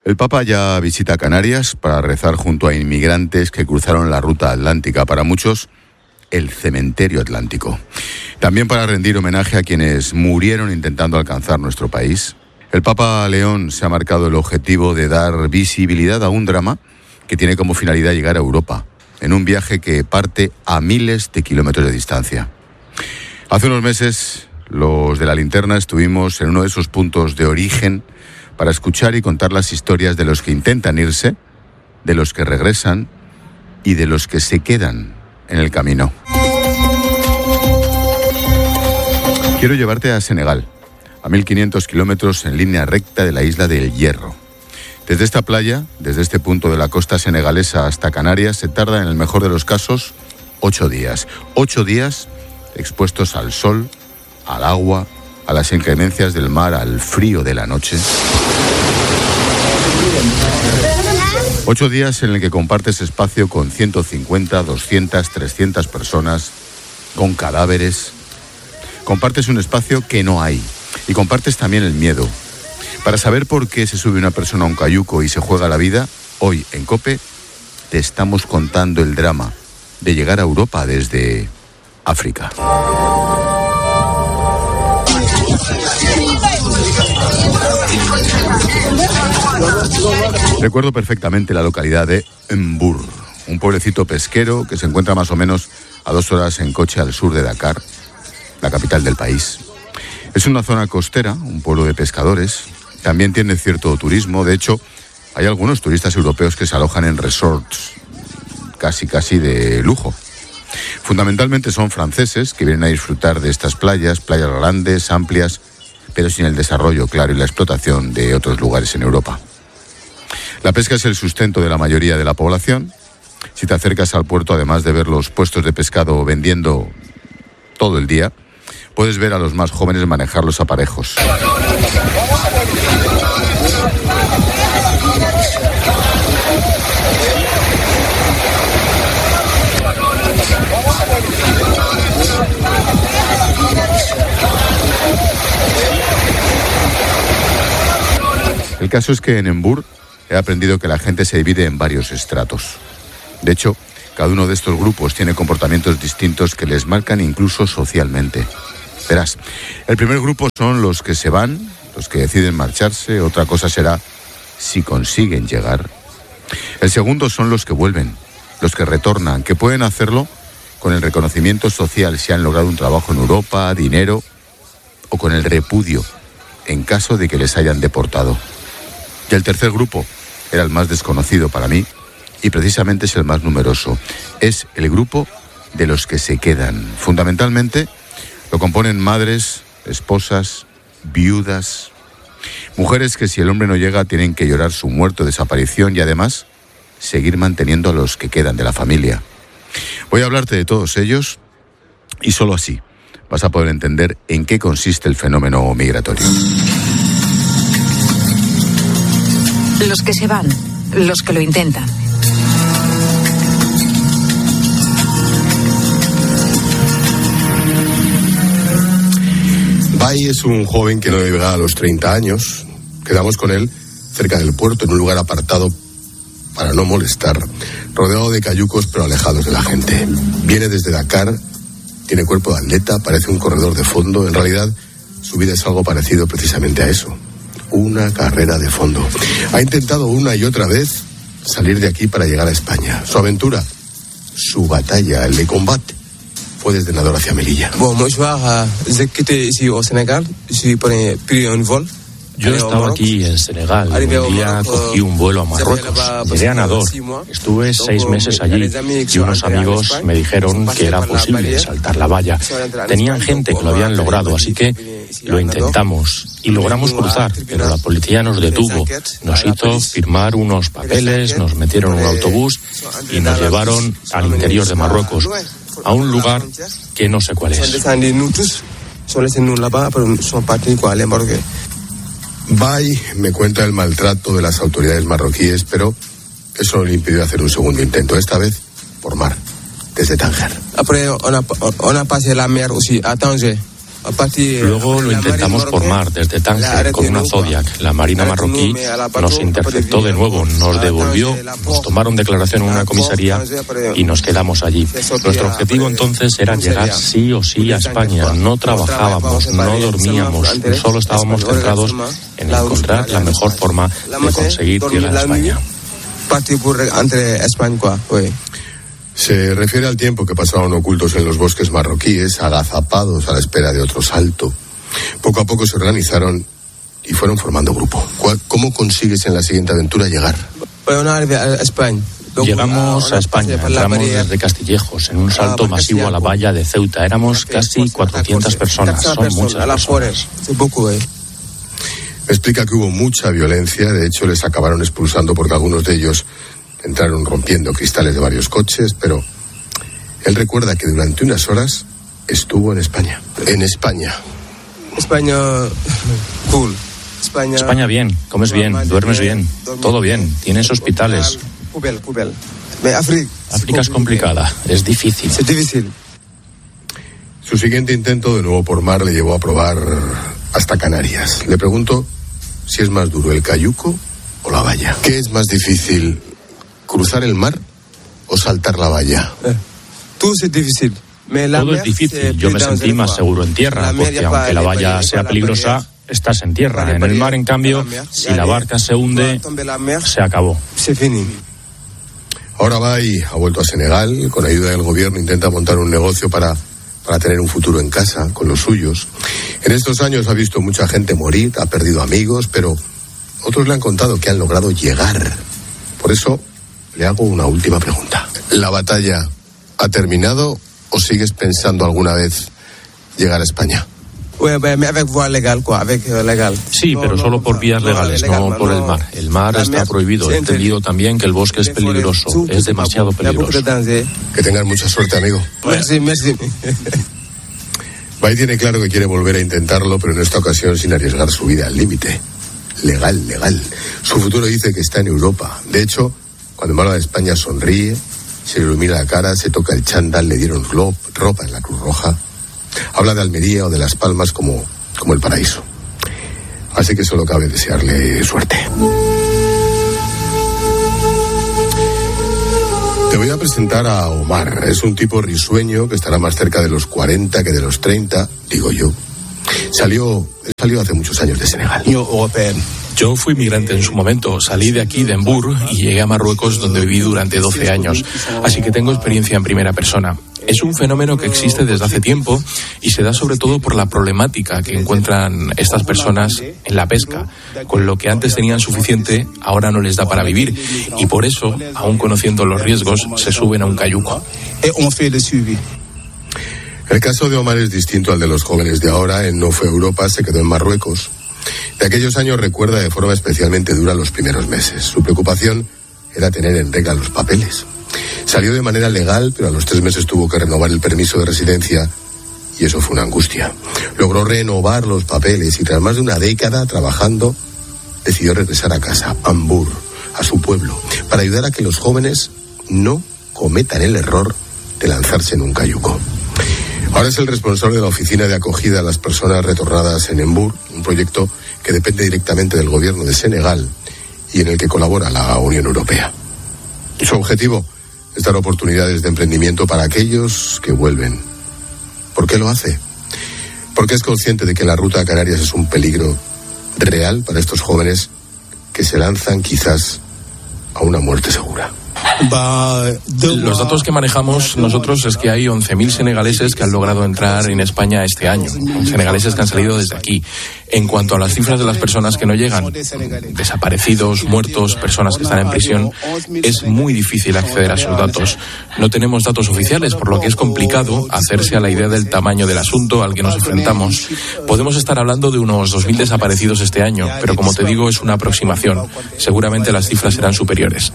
El Papa ya visita Canarias para rezar junto a inmigrantes que cruzaron la ruta atlántica, para muchos el cementerio atlántico. También para rendir homenaje a quienes murieron intentando alcanzar nuestro país. El Papa León se ha marcado el objetivo de dar visibilidad a un drama que tiene como finalidad llegar a Europa, en un viaje que parte a miles de kilómetros de distancia. Hace unos meses, los de la linterna estuvimos en uno de esos puntos de origen para escuchar y contar las historias de los que intentan irse, de los que regresan y de los que se quedan en el camino. Quiero llevarte a Senegal, a 1.500 kilómetros en línea recta de la isla de El Hierro. Desde esta playa, desde este punto de la costa senegalesa hasta Canarias, se tarda en el mejor de los casos 8 días. 8 días expuestos al sol, al agua, a las inclemencias del mar, al frío de la noche. 8 días en el que compartes espacio con 150, 200, 300 personas, con cadáveres. Compartes un espacio que no hay y compartes también el miedo. Para saber por qué se sube una persona a un cayuco y se juega la vida, hoy en COPE te estamos contando el drama de llegar a Europa desde África. Recuerdo perfectamente la localidad de M'Bour, un pueblecito pesquero que se encuentra más o menos a 2 horas en coche al sur de Dakar, la capital del país. Es una zona costera, un pueblo de pescadores. También tiene cierto turismo. De hecho, hay algunos turistas europeos que se alojan en resorts casi de lujo. Fundamentalmente son franceses que vienen a disfrutar de estas playas grandes, amplias, pero sin el desarrollo, claro, y la explotación de otros lugares en Europa. La pesca es el sustento de la mayoría de la población. Si te acercas al puerto, además de ver los puestos de pescado vendiendo todo el día, puedes ver a los más jóvenes manejar los aparejos. El caso es que en M'Bour he aprendido que la gente se divide en varios estratos. De hecho, cada uno de estos grupos tiene comportamientos distintos que les marcan incluso socialmente. Verás, el primer grupo son los que se van, los que deciden marcharse. Otra cosa será si consiguen llegar. El segundo son los que vuelven, los que retornan, que pueden hacerlo con el reconocimiento social si han logrado un trabajo en Europa, dinero, o con el repudio en caso de que les hayan deportado. Y el tercer grupo era el más desconocido para mí y precisamente es el más numeroso. Es el grupo de los que se quedan. Fundamentalmente lo componen madres, esposas, viudas, mujeres que si el hombre no llega tienen que llorar su muerte o desaparición y además seguir manteniendo a los que quedan de la familia. Voy a hablarte de todos ellos y solo así vas a poder entender en qué consiste el fenómeno migratorio. Los que se van, los que lo intentan. Bai es un joven que no llega a los 30 años. Quedamos con él cerca del puerto, en un lugar apartado para no molestar, rodeado de cayucos pero alejados de la gente. Viene desde Dakar, tiene cuerpo de atleta, parece un corredor de fondo. En realidad, su vida es algo parecido precisamente a eso. Una carrera de fondo. Ha intentado una y otra vez salir de aquí para llegar a España. Su aventura, su batalla, el de combate, fue desde Nador hacia Melilla. Yo estaba aquí en Senegal. Un día cogí un vuelo a Marruecos. Llegué a Nador. Estuve 6 meses allí y unos amigos me dijeron que era posible saltar la valla. Tenían gente que lo habían logrado, así que lo intentamos y logramos cruzar, pero la policía nos detuvo. Nos hizo firmar unos papeles, nos metieron en un autobús y nos llevaron al interior de Marruecos, a un lugar que no sé cuál es. Bai me cuenta el maltrato de las autoridades marroquíes, pero eso no le impidió hacer un segundo intento, esta vez por mar, desde Tánger. Luego lo intentamos por mar, desde Tánger, con una Zodiac. La Marina marroquí nos interceptó de nuevo, nos devolvió, nos tomaron declaración en una comisaría y nos quedamos allí. Nuestro objetivo entonces era llegar sí o sí a España. No trabajábamos, no dormíamos, solo estábamos centrados en encontrar la mejor forma de conseguir llegar a España. Se refiere al tiempo que pasaban ocultos en los bosques marroquíes, agazapados a la espera de otro salto. Poco a poco se organizaron y fueron formando grupo. ¿Cómo consigues en la siguiente aventura llegar? Llegamos a España, entramos desde Castillejos, en un salto masivo a la valla de Ceuta. Éramos casi 400 personas, son muchas personas. Me explica que hubo mucha violencia, de hecho les acabaron expulsando porque algunos de ellos entraron rompiendo cristales de varios coches, pero él recuerda que durante unas horas estuvo en España. En España. España, cool. España bien, comes bien, duermes bien, todo bien, tienes hospitales. África es complicada, es difícil. Es difícil. Su siguiente intento de nuevo por mar le llevó a probar hasta Canarias. Le pregunto si es más duro el cayuco o la valla. ¿Qué es más difícil, cruzar el mar o saltar la valla? Todo es difícil. Todo es difícil. Yo me sentí más seguro en tierra, porque aunque la valla sea peligrosa, estás en tierra. En el mar, en cambio, si la barca se hunde, se acabó. Ahora va y ha vuelto a Senegal. Con ayuda del gobierno intenta montar un negocio para tener un futuro en casa, con los suyos. En estos años ha visto mucha gente morir, ha perdido amigos, pero otros le han contado que han logrado llegar. Por eso le hago una última pregunta. ¿La batalla ha terminado o sigues pensando alguna vez llegar a España? Sí, pero solo por vías legales, no por el mar. El mar está prohibido. He entendido también que el bosque es peligroso, es demasiado peligroso. Que tengas mucha suerte, amigo. Merci. Bai tiene claro que quiere volver a intentarlo, pero en esta ocasión sin arriesgar su vida al límite. Legal. Su futuro dice que está en Europa. De hecho, cuando habla de España sonríe, se le ilumina la cara, se toca el chándal, le dieron ropa en la Cruz Roja. Habla de Almería o de Las Palmas como el paraíso. Así que solo cabe desearle suerte. Te voy a presentar a Omar. Es un tipo risueño que estará más cerca de los 40 que de los 30, digo yo. Salió hace muchos años de Senegal. Yo fui migrante en su momento, salí de aquí, de Embur, y llegué a Marruecos, donde viví durante 12 años. Así que tengo experiencia en primera persona. Es un fenómeno que existe desde hace tiempo y se da sobre todo por la problemática que encuentran estas personas en la pesca. Con lo que antes tenían suficiente, ahora no les da para vivir. Y por eso, aún conociendo los riesgos, se suben a un cayuco. El caso de Omar es distinto al de los jóvenes de ahora. Él no fue a Europa, se quedó en Marruecos. De aquellos años recuerda de forma especialmente dura los primeros meses. Su preocupación era tener en regla los papeles. Salió de manera legal, pero a los 3 meses tuvo que renovar el permiso de residencia y eso fue una angustia. Logró renovar los papeles y tras más de una década trabajando, decidió regresar a casa, a Embur, a su pueblo, para ayudar a que los jóvenes no cometan el error de lanzarse en un cayuco. Ahora es el responsable de la oficina de acogida a las personas retornadas en Embur, un proyecto que depende directamente del gobierno de Senegal y en el que colabora la Unión Europea. Su objetivo es dar oportunidades de emprendimiento para aquellos que vuelven. ¿Por qué lo hace? Porque es consciente de que la ruta a Canarias es un peligro real para estos jóvenes que se lanzan quizás a una muerte segura. Los datos que manejamos nosotros es que hay 11.000 senegaleses que han logrado entrar en España este año. Senegaleses que han salido desde aquí. En cuanto a las cifras de las personas que no llegan, desaparecidos, muertos, personas que están en prisión, es muy difícil acceder a esos datos. No tenemos datos oficiales, por lo que es complicado hacerse a la idea del tamaño del asunto al que nos enfrentamos. Podemos estar hablando de unos 2.000 desaparecidos este año, pero como te digo, es una aproximación. Seguramente las cifras serán superiores.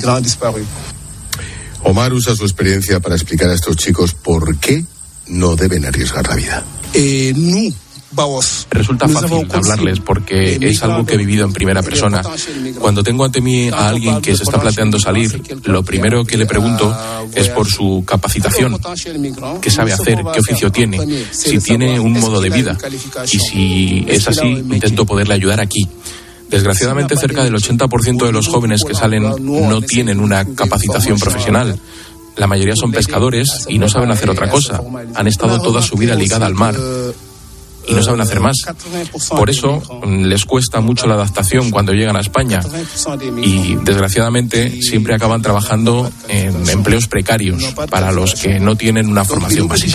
Omar usa su experiencia para explicar a estos chicos por qué no deben arriesgar la vida. Resulta fácil hablarles porque es algo que he vivido en primera persona. Cuando tengo ante mí a alguien que se está planteando salir, lo primero que le pregunto es por su capacitación. ¿Qué sabe hacer? ¿Qué oficio tiene? Si tiene un modo de vida. Y si es así, intento poderle ayudar aquí. Desgraciadamente, cerca del 80% de los jóvenes que salen no tienen una capacitación profesional. La mayoría son pescadores y no saben hacer otra cosa. Han estado toda su vida ligada al mar y no saben hacer más. Por eso les cuesta mucho la adaptación cuando llegan a España y desgraciadamente siempre acaban trabajando en empleos precarios para los que no tienen una formación básica.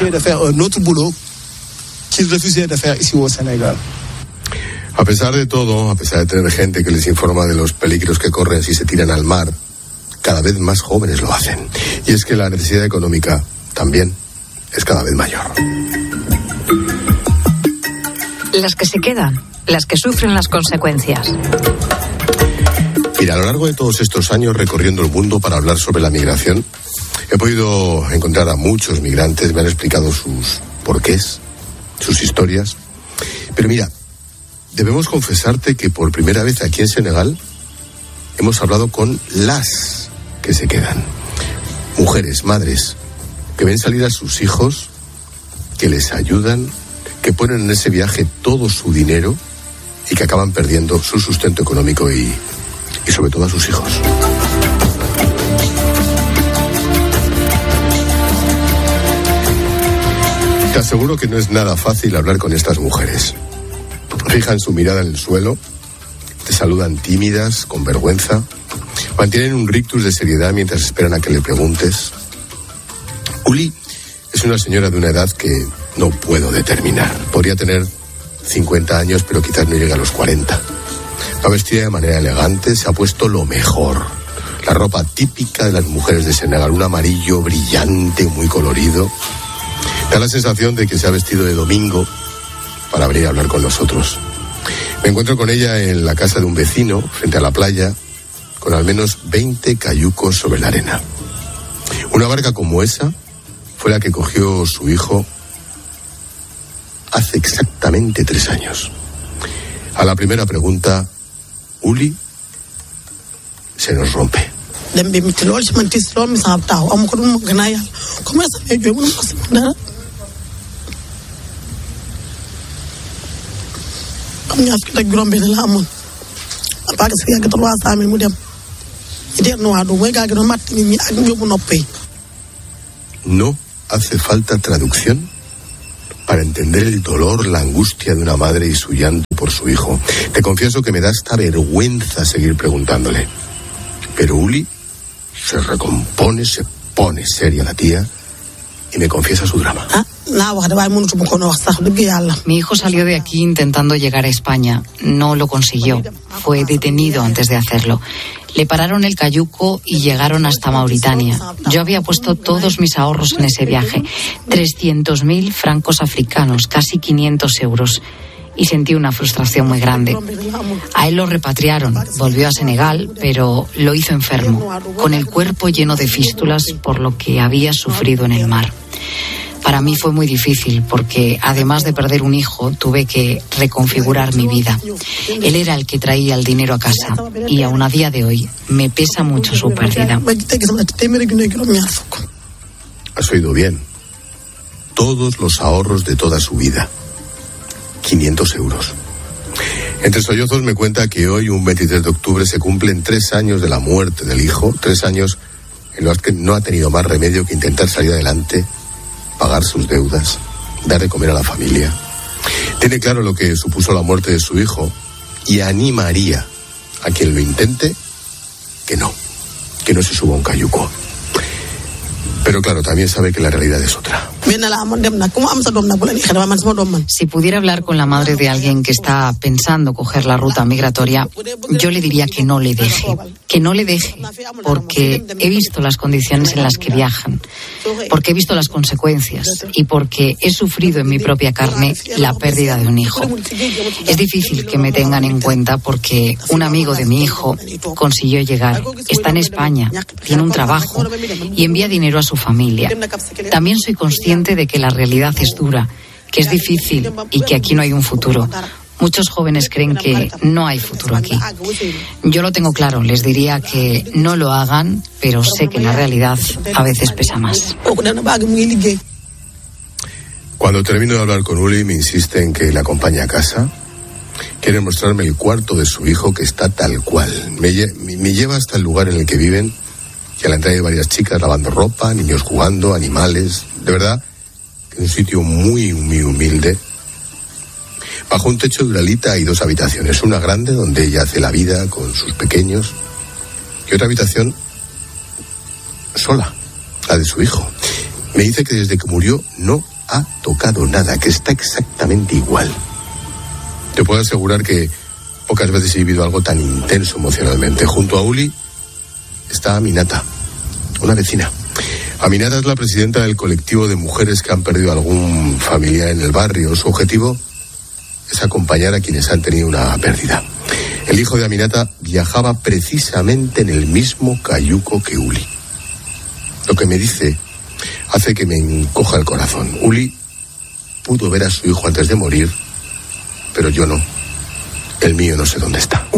A pesar de todo, a pesar de tener gente que les informa de los peligros que corren si se tiran al mar, cada vez más jóvenes lo hacen. Y es que la necesidad económica también es cada vez mayor. Las que se quedan, las que sufren las consecuencias. Mira, a lo largo de todos estos años recorriendo el mundo para hablar sobre la migración, he podido encontrar a muchos migrantes, me han explicado sus porqués, sus historias. Pero mira, debemos confesarte que por primera vez aquí en Senegal hemos hablado con las que se quedan. Mujeres, madres, que ven salir a sus hijos, que les ayudan, que ponen en ese viaje todo su dinero y que acaban perdiendo su sustento económico y sobre todo a sus hijos. Te aseguro que no es nada fácil hablar con estas mujeres. Fijan su mirada en el suelo, te saludan tímidas, con vergüenza, mantienen un rictus de seriedad mientras esperan a que le preguntes. Uli es una señora de una edad que no puedo determinar. Podría tener 50 años, pero quizás no llegue a los 40. Va vestida de manera elegante, se ha puesto lo mejor. La ropa típica de las mujeres de Senegal, un amarillo brillante, muy colorido. Da la sensación de que se ha vestido de domingo para venir a hablar con nosotros. Me encuentro con ella en la casa de un vecino, frente a la playa, con al menos 20 cayucos sobre la arena. Una barca como esa fue la que cogió su hijo hace exactamente 3 años. A la primera pregunta, Uli se nos rompe. No hace falta traducción para entender el dolor, la angustia de una madre y su llanto por su hijo. Te confieso que me da hasta vergüenza seguir preguntándole. Pero Uli se recompone, se pone seria la tía y me confiesa su drama. Mi hijo salió de aquí intentando llegar a España. No lo consiguió. Fue detenido antes de hacerlo. Le pararon el cayuco y llegaron hasta Mauritania. Yo había puesto todos mis ahorros en ese viaje. 300.000 francos africanos, casi 500 euros. Y sentí una frustración muy grande. A él lo repatriaron, volvió a Senegal, pero lo hizo enfermo, con el cuerpo lleno de fístulas por lo que había sufrido en el mar. Para mí fue muy difícil porque, además de perder un hijo, tuve que reconfigurar mi vida. Él era el que traía el dinero a casa y aún a día de hoy me pesa mucho su pérdida. Has oído bien. Todos los ahorros de toda su vida. 500 euros. Entre sollozos me cuenta que hoy, un 23 de octubre, se cumplen 3 años de la muerte del hijo, 3 años en los que no ha tenido más remedio que intentar salir adelante, pagar sus deudas, dar de comer a la familia. Tiene claro lo que supuso la muerte de su hijo y animaría a quien lo intente que no se suba a un cayuco. Pero claro, también sabe que la realidad es otra. Si pudiera hablar con la madre de alguien que está pensando coger la ruta migratoria, yo le diría que no le deje, porque he visto las condiciones en las que viajan, porque he visto las consecuencias y porque he sufrido en mi propia carne la pérdida de un hijo. Es difícil que me tengan en cuenta porque un amigo de mi hijo consiguió llegar, está en España, tiene un trabajo y envía dinero a su familia. También soy consciente de que la realidad es dura que es difícil y que aquí no hay un futuro. Muchos jóvenes creen que no hay futuro aquí. Yo lo tengo claro, les diría que no lo hagan, pero sé que la realidad a veces pesa más. Cuando termino de hablar con Uli, me insiste en que le acompañe a casa. Quiere mostrarme el cuarto de su hijo, que está tal cual. Me lleva hasta el lugar en el que viven, y a la entrada hay varias chicas lavando ropa, niños jugando, animales. De verdad, que es un sitio muy, muy humilde. Bajo un techo de uralita hay 2 habitaciones. Una grande, donde ella hace la vida con sus pequeños, y otra habitación sola, la de su hijo. Me dice que desde que murió no ha tocado nada, que está exactamente igual. Te puedo asegurar que pocas veces he vivido algo tan intenso emocionalmente. Junto a Uli está Aminata, una vecina. Aminata es la presidenta del colectivo de mujeres que han perdido algún familiar en el barrio. Su objetivo es acompañar a quienes han tenido una pérdida. El hijo de Aminata viajaba precisamente en el mismo cayuco que Uli. Lo que me dice hace que me encoja el corazón. Uli pudo ver a su hijo antes de morir, pero yo no. El mío no sé dónde está.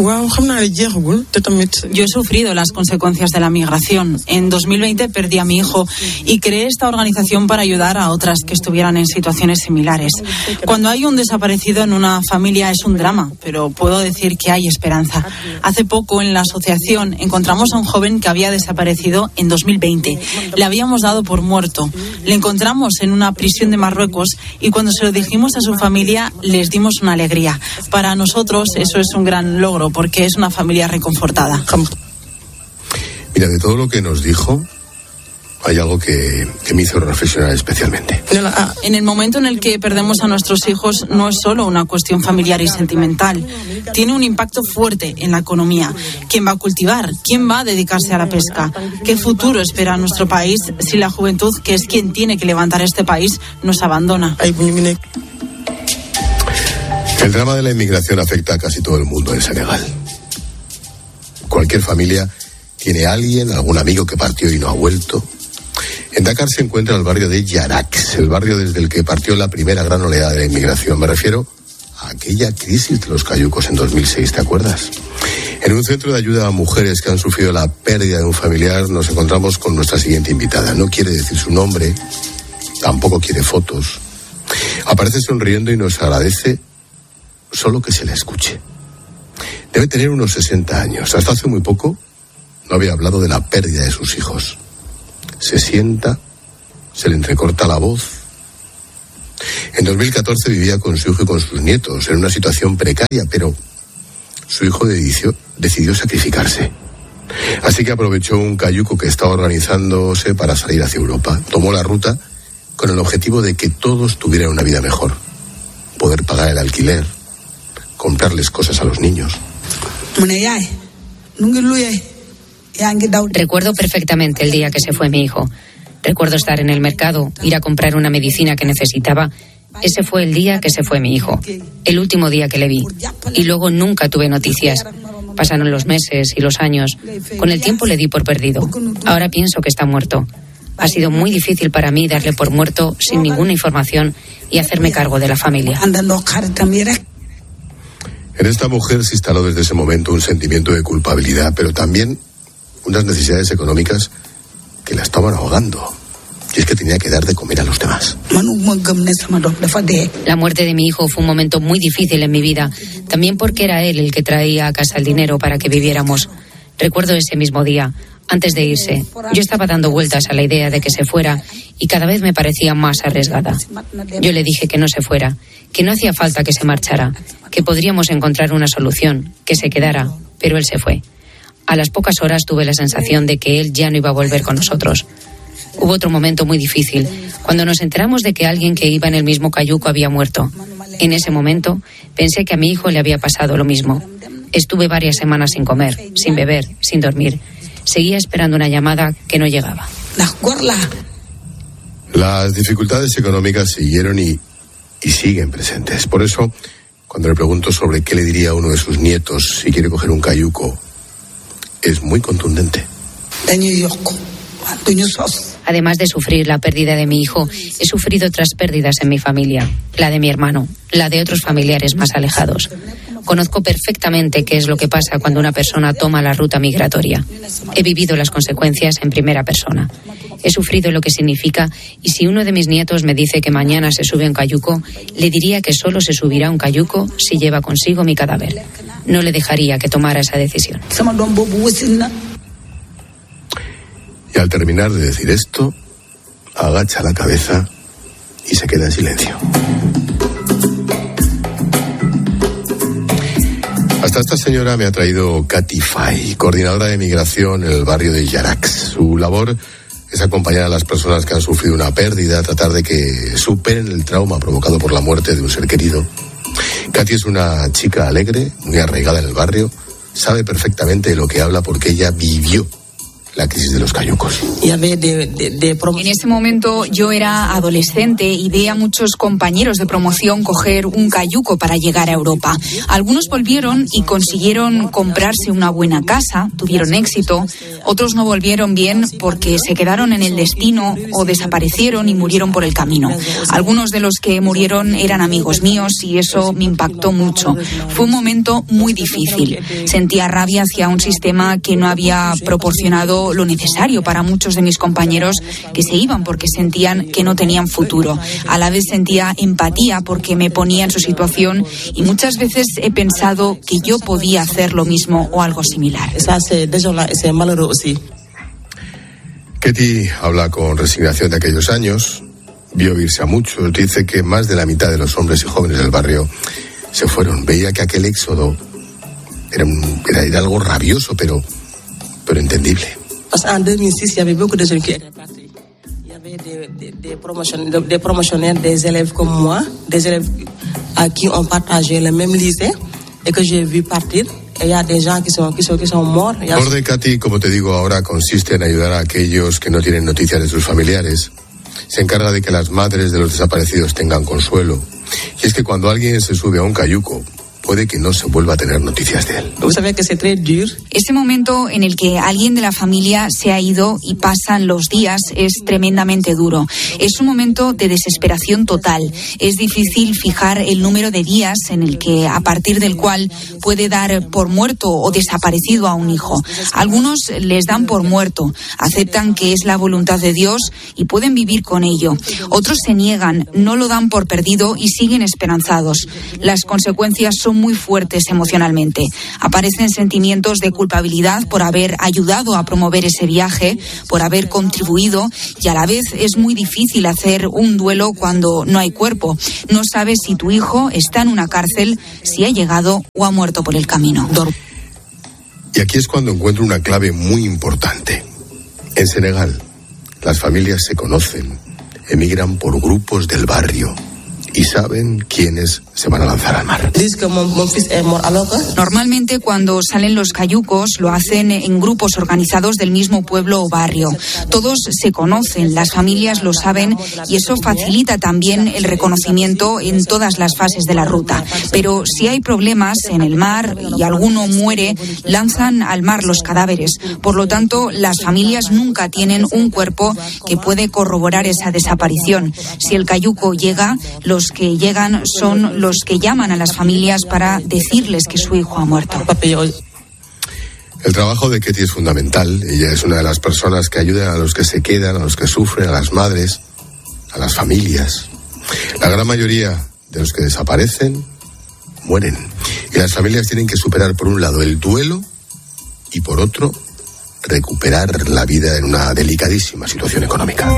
Yo he sufrido las consecuencias de la migración. En 2020 perdí a mi hijo y creé esta organización para ayudar a otras que estuvieran en situaciones similares. Cuando hay un desaparecido en una familia es un drama, pero puedo decir que hay esperanza. Hace poco en la asociación encontramos a un joven que había desaparecido en 2020. Le habíamos dado por muerto. Le encontramos en una prisión de Marruecos y cuando se lo dijimos a su familia les dimos una alegría. Para nosotros eso es un gran logro porque es una familia reconfortada. Mira, de todo lo que nos dijo, hay algo que me hizo reflexionar especialmente. En el momento en el que perdemos a nuestros hijos no es solo una cuestión familiar y sentimental. Tiene un impacto fuerte en la economía. ¿Quién va a cultivar? ¿Quién va a dedicarse a la pesca? ¿Qué futuro espera nuestro país si la juventud, que es quien tiene que levantar este país, nos abandona? El drama de la inmigración afecta a casi todo el mundo en Senegal. Cualquier familia tiene a alguien, algún amigo que partió y no ha vuelto. En Dakar se encuentra el barrio de Yarax, el barrio desde el que partió la primera gran oleada de la inmigración. Me refiero a aquella crisis de los cayucos en 2006, ¿te acuerdas? En un centro de ayuda a mujeres que han sufrido la pérdida de un familiar nos encontramos con nuestra siguiente invitada. No quiere decir su nombre, tampoco quiere fotos. Aparece sonriendo y nos agradece solo que se la escuche. Debe tener unos 60 años. Hasta hace muy poco no había hablado de la pérdida de sus hijos. Se sienta, se le entrecorta la voz. En 2014 vivía con su hijo y con sus nietos en una situación precaria, pero su hijo decidió sacrificarse. Así que aprovechó un cayuco que estaba organizándose para salir hacia Europa. Tomó la ruta con el objetivo de que todos tuvieran una vida mejor. Poder pagar el alquiler, comprarles cosas a los niños. Recuerdo perfectamente el día que se fue mi hijo. Recuerdo estar en el mercado, ir a comprar una medicina que necesitaba. Ese fue el día que se fue mi hijo, el último día que le vi. Y luego nunca tuve noticias. Pasaron los meses y los años. Con el tiempo le di por perdido. Ahora pienso que está muerto. Ha sido muy difícil para mí darle por muerto sin ninguna información y hacerme cargo de la familia. En esta mujer se instaló desde ese momento un sentimiento de culpabilidad, pero también unas necesidades económicas que la estaban ahogando. Y es que tenía que dar de comer a los demás. La muerte de mi hijo fue un momento muy difícil en mi vida, también porque era él el que traía a casa el dinero para que viviéramos. Recuerdo ese mismo día, antes de irse, yo estaba dando vueltas a la idea de que se fuera y cada vez me parecía más arriesgada. Yo le dije que no se fuera, que no hacía falta que se marchara, que podríamos encontrar una solución, que se quedara, pero él se fue. A las pocas horas tuve la sensación de que él ya no iba a volver con nosotros. Hubo otro momento muy difícil, cuando nos enteramos de que alguien que iba en el mismo cayuco había muerto. En ese momento pensé que a mi hijo le había pasado lo mismo. Estuve varias semanas sin comer, sin beber, sin dormir. Seguía esperando una llamada que no llegaba. Las dificultades económicas siguieron y siguen presentes. Por eso, cuando le pregunto sobre qué le diría a uno de sus nietos si quiere coger un cayuco, es muy contundente. Además de sufrir la pérdida de mi hijo, he sufrido otras pérdidas en mi familia, la de mi hermano, la de otros familiares más alejados. Conozco perfectamente qué es lo que pasa cuando una persona toma la ruta migratoria. He vivido las consecuencias en primera persona. He sufrido lo que significa, y si uno de mis nietos me dice que mañana se sube a un cayuco, le diría que solo se subirá a un cayuco si lleva consigo mi cadáver. No le dejaría que tomara esa decisión. Y al terminar de decir esto, agacha la cabeza y se queda en silencio. Hasta esta señora me ha traído Katy Fay, coordinadora de migración en el barrio de Yarax. Su labor es acompañar a las personas que han sufrido una pérdida, tratar de que superen el trauma provocado por la muerte de un ser querido. Katy es una chica alegre, muy arraigada en el barrio, sabe perfectamente de lo que habla porque ella vivió la crisis de los cayucos. En ese momento yo era adolescente y vi a muchos compañeros de promoción coger un cayuco para llegar a Europa. Algunos volvieron y consiguieron comprarse una buena casa, tuvieron éxito. Otros no volvieron bien porque se quedaron en el destino o desaparecieron y murieron por el camino. Algunos de los que murieron eran amigos míos y eso me impactó mucho. Fue un momento muy difícil. Sentía rabia hacia un sistema que no había proporcionado lo necesario para muchos de mis compañeros que se iban porque sentían que no tenían futuro. A la vez sentía empatía porque me ponía en su situación y muchas veces he pensado que yo podía hacer lo mismo o algo similar. Katy habla con resignación de aquellos años, vio irse a muchos, dice que más de la mitad de los hombres y jóvenes del barrio se fueron. Veía que aquel éxodo era algo rabioso, pero entendible. En 2006, il y avait beaucoup de jeunes qui étaient partis. Il y avait des promotionnaires, des élèves comme moi, des élèves à qui on partageait le même lycée et que j'ai vu partir. Et il y a des gens qui sont morts. La labor de Katy, como te digo ahora, consiste en ayudar a aquellos que no tienen noticias de sus familiares. Se encarga de que las madres de los desaparecidos tengan consuelo. Y es que cuando alguien se sube a un cayuco, puede que no se vuelva a tener noticias de él. Ese momento en el que alguien de la familia se ha ido y pasan los días es tremendamente duro. Es un momento de desesperación total. Es difícil fijar el número de días en el que, a partir del cual puede dar por muerto o desaparecido a un hijo. Algunos les dan por muerto, aceptan que es la voluntad de Dios y pueden vivir con ello. Otros se niegan, no lo dan por perdido y siguen esperanzados. Las consecuencias son muy fuertes emocionalmente. Aparecen sentimientos de culpabilidad por haber ayudado a promover ese viaje, por haber contribuido, y a la vez es muy difícil hacer un duelo cuando no hay cuerpo. No sabes si tu hijo está en una cárcel, si ha llegado o ha muerto por el camino. Y aquí es cuando encuentro una clave muy importante. En Senegal, las familias se conocen, emigran por grupos del barrio y saben quiénes se van a lanzar al mar. Normalmente cuando salen los cayucos lo hacen en grupos organizados del mismo pueblo o barrio. Todos se conocen, las familias lo saben y eso facilita también el reconocimiento en todas las fases de la ruta. Pero si hay problemas en el mar y alguno muere, lanzan al mar los cadáveres. Por lo tanto, las familias nunca tienen un cuerpo que puede corroborar esa desaparición. Si el cayuco llega, los que llegan son los que llaman a las familias para decirles que su hijo ha muerto. El trabajo de Katy es fundamental. Ella es una de las personas que ayudan a los que se quedan, a los que sufren, a las madres, a las familias. La gran mayoría de los que desaparecen mueren. Y las familias tienen que superar, por un lado, el duelo y, por otro, recuperar la vida en una delicadísima situación económica.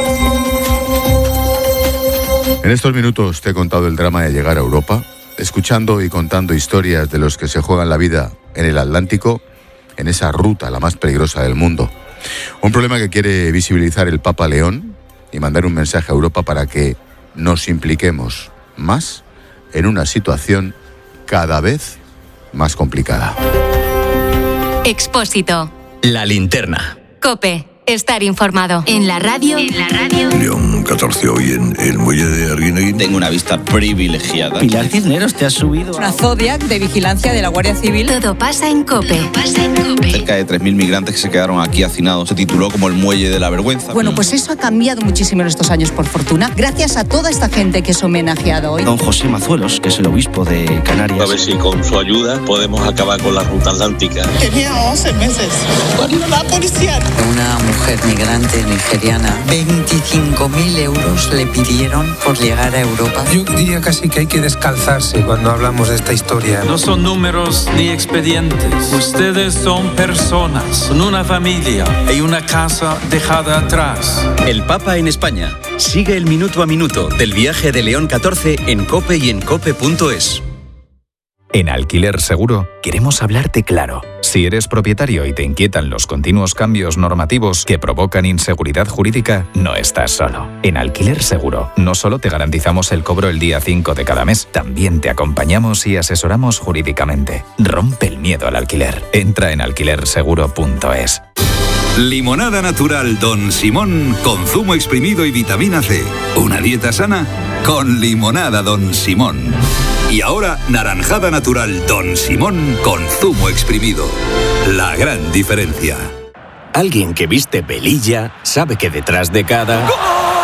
En estos minutos te he contado el drama de llegar a Europa, escuchando y contando historias de los que se juegan la vida en el Atlántico, en esa ruta la más peligrosa del mundo. Un problema que quiere visibilizar el Papa León y mandar un mensaje a Europa para que nos impliquemos más en una situación cada vez más complicada. Expósito. La linterna. COPE. estar informado. En la radio. León 14 hoy en el muelle de Arguineguín. Tengo una vista privilegiada. Pilar Cisneros, te has subido. Una Zodiac de vigilancia de la Guardia Civil. Todo pasa en COPE. Cerca de 3.000 migrantes que se quedaron aquí hacinados. Se tituló como el muelle de la vergüenza. Bueno, pues eso ha cambiado muchísimo en estos años, por fortuna, gracias a toda esta gente que es homenajeada hoy. Don José Mazuelos, que es el obispo de Canarias. A ver si con su ayuda podemos acabar con la ruta atlántica. Tenía 11 meses cuando la policía. Una mujer migrante nigeriana, 25.000 euros le pidieron por llegar a Europa. Yo diría casi que hay que descalzarse cuando hablamos de esta historia. No son números ni expedientes. Ustedes son personas, con una familia y una casa dejada atrás. El Papa en España. Sigue el minuto a minuto del viaje de León 14 en COPE y en COPE.es. En Alquiler Seguro queremos hablarte claro. Si eres propietario y te inquietan los continuos cambios normativos que provocan inseguridad jurídica, no estás solo. En Alquiler Seguro no solo te garantizamos el cobro el día 5 de cada mes, también te acompañamos y asesoramos jurídicamente. Rompe el miedo al alquiler. Entra en alquilerseguro.es. Limonada natural Don Simón con zumo exprimido y vitamina C. Una dieta sana con limonada Don Simón. Y ahora, naranjada natural Don Simón con zumo exprimido. La gran diferencia. Alguien que viste velilla sabe que detrás de cada... ¡Gol!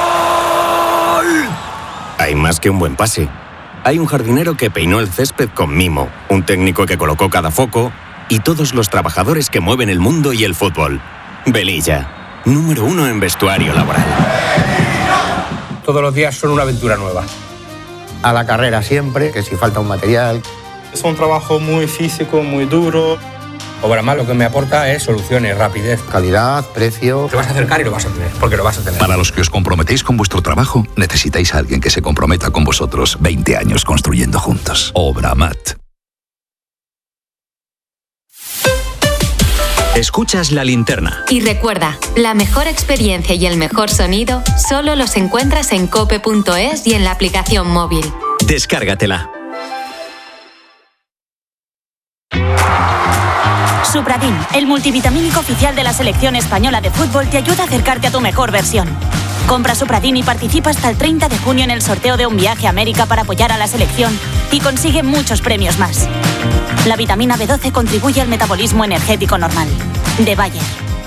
Hay más que un buen pase. Hay un jardinero que peinó el césped con mimo, un técnico que colocó cada foco y todos los trabajadores que mueven el mundo y el fútbol. Velilla, número 1 en vestuario laboral. Todos los días son una aventura nueva. A la carrera siempre, que si falta un material. Es un trabajo muy físico, muy duro. Obramás lo que me aporta es soluciones, rapidez, calidad, precio. Te vas a acercar y lo vas a tener, porque lo vas a tener. Para los que os comprometéis con vuestro trabajo, necesitáis a alguien que se comprometa con vosotros. 20 años construyendo juntos. Obramat. Escuchas La Linterna. Y recuerda, la mejor experiencia y el mejor sonido solo los encuentras en cope.es y en la aplicación móvil. Descárgatela. Supradin, el multivitamínico oficial de la selección española de fútbol, te ayuda a acercarte a tu mejor versión. Compra Supradin y participa hasta el 30 de junio en el sorteo de un viaje a América para apoyar a la selección y consigue muchos premios más. La vitamina B12 contribuye al metabolismo energético normal. De Bayer.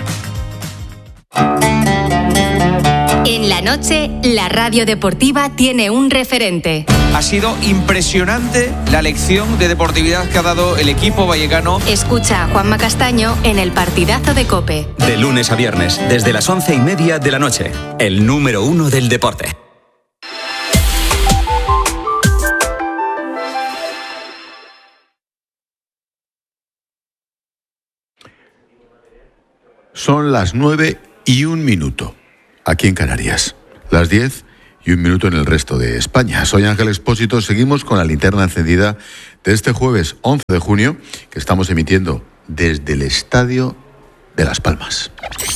En la noche, la radio deportiva tiene un referente. Ha sido impresionante la lección de deportividad que ha dado el equipo vallecano. Escucha a Juanma Castaño en el partidazo de COPE. De lunes a viernes, desde las 11:30 de la noche. El número 1 del deporte. Son las 9:01 aquí en Canarias. Las 10:01 en el resto de España. Soy Ángel Expósito. Seguimos con la linterna encendida de este jueves 11 de junio, que estamos emitiendo desde el Estadio de Las Palmas.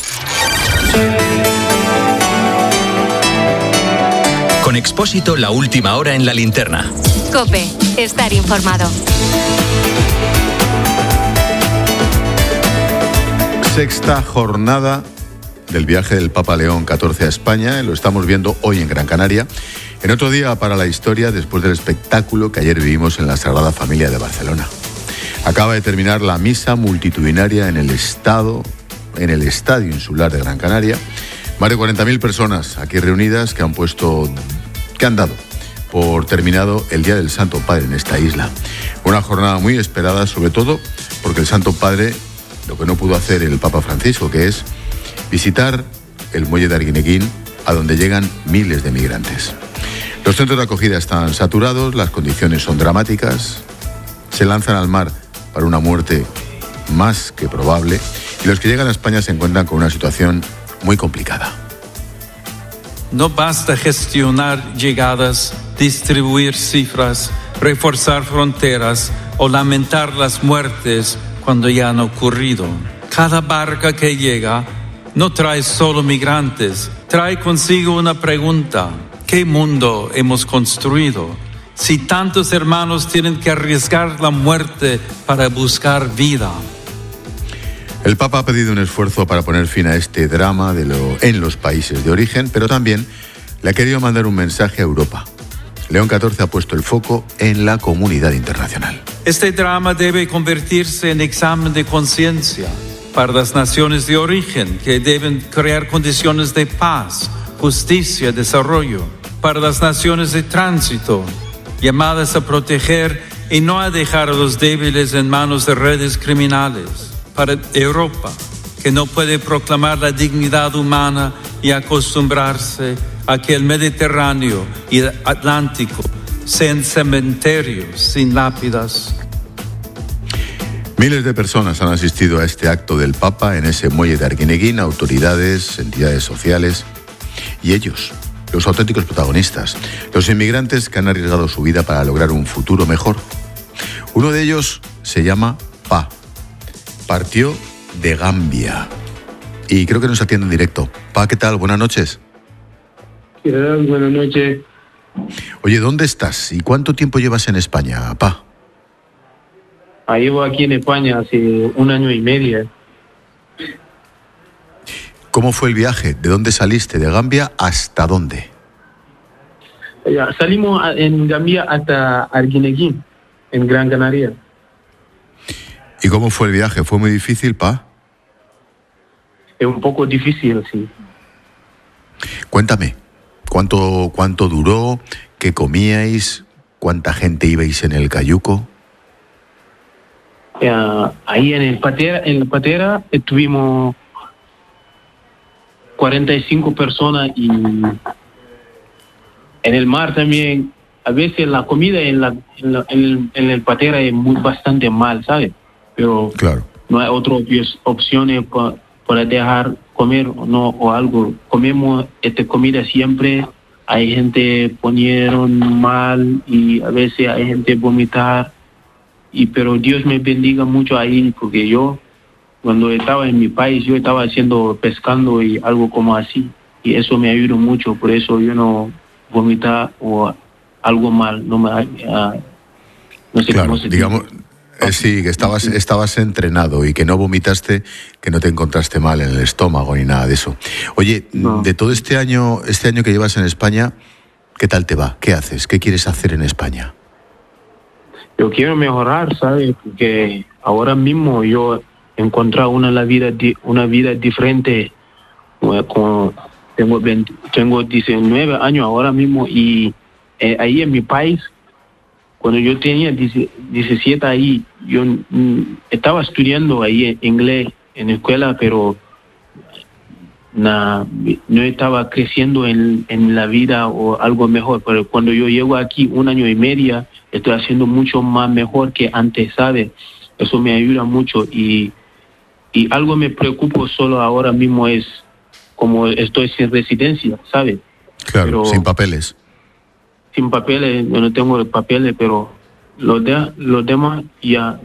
Con Expósito, la última hora en la linterna. COPE, estar informado. Sexta jornada del viaje del Papa León XIV a España. Lo estamos viendo hoy en Gran Canaria. En otro día para la historia, después del espectáculo que ayer vivimos en la Sagrada Familia de Barcelona. Acaba de terminar la misa multitudinaria en el Estadio Insular de Gran Canaria. Más de 40.000 personas aquí reunidas que han dado por terminado el Día del Santo Padre en esta isla. Una jornada muy esperada, sobre todo porque el Santo Padre, lo que no pudo hacer el Papa Francisco, que es visitar el muelle de Arguineguín, a donde llegan miles de migrantes. Los centros de acogida están saturados, las condiciones son dramáticas, se lanzan al mar para una muerte más que probable, y los que llegan a España se encuentran con una situación muy complicada. No basta gestionar llegadas, distribuir cifras, reforzar fronteras o lamentar las muertes cuando ya han ocurrido. Cada barca que llega no trae solo migrantes, trae consigo una pregunta: ¿qué mundo hemos construido? Si tantos hermanos tienen que arriesgar la muerte para buscar vida. El Papa ha pedido un esfuerzo para poner fin a este drama en los países de origen, pero también le ha querido mandar un mensaje a Europa. León XIV ha puesto el foco en la comunidad internacional. Este drama debe convertirse en examen de conciencia para las naciones de origen, que deben crear condiciones de paz, justicia y desarrollo. Para las naciones de tránsito, llamadas a proteger y no a dejar a los débiles en manos de redes criminales. Para Europa, que no puede proclamar la dignidad humana y acostumbrarse a que el Mediterráneo y el Atlántico sean cementerios sin lápidas. Miles de personas han asistido a este acto del Papa en ese muelle de Arguineguín, autoridades, entidades sociales y ellos, los auténticos protagonistas, los inmigrantes que han arriesgado su vida para lograr un futuro mejor. Uno de ellos se llama Pa. Partió de Gambia y creo que nos atiende en directo. Pa, ¿qué tal? Buenas noches. ¿Qué tal? Buenas noches. Oye, ¿dónde estás y cuánto tiempo llevas en España, Pa? Llevo aquí en España hace 1 año y medio. ¿Cómo fue el viaje? ¿De dónde saliste? ¿De Gambia hasta dónde? Salimos en Gambia hasta Arguineguín, en Gran Canaria. ¿Y cómo fue el viaje? ¿Fue muy difícil, Pa? Es un poco difícil, sí. Cuéntame, ¿cuánto duró? ¿Qué comíais? ¿Cuánta gente ibais en el cayuco? Ahí en la patera estuvimos 45 personas y en el mar también. A veces la comida en el patera es bastante mal, ¿sabes? Pero claro, no hay otras opciones para dejar comer o algo. Comemos esta comida siempre. Hay gente ponieron mal y a veces hay gente vomitar. Pero Dios me bendiga mucho ahí, porque yo, cuando estaba en mi país, yo estaba pescando y algo como así. Y eso me ayudó mucho, por eso yo no vomitar o algo mal. No sé claro, cómo se digamos. Sí, que estabas entrenado y que no vomitaste, que no te encontraste mal en el estómago ni nada de eso. Oye, no. De todo este año que llevas en España, ¿qué tal te va? ¿Qué haces? ¿Qué quieres hacer en España? Yo quiero mejorar, ¿sabes? Porque ahora mismo yo he encontrado una vida diferente. Tengo 19 años ahora mismo y ahí en mi país, cuando yo tenía 17 ahí, yo estaba estudiando ahí inglés en la escuela, pero no estaba creciendo en la vida o algo mejor. Pero cuando yo llego aquí 1 año y medio, estoy haciendo mucho más mejor que antes, ¿sabes? Eso me ayuda mucho y algo me preocupa solo ahora mismo es como estoy sin residencia, ¿sabes? Claro, pero sin papeles. Sin papeles, yo no tengo papeles, pero los demás ya